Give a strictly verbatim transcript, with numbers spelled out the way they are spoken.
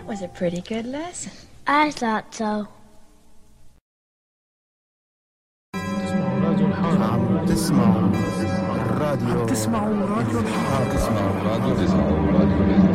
was a pretty good lesson. I thought so. تسمعوا راديو تسمعوا راديو الحارة. تسمعوا راديو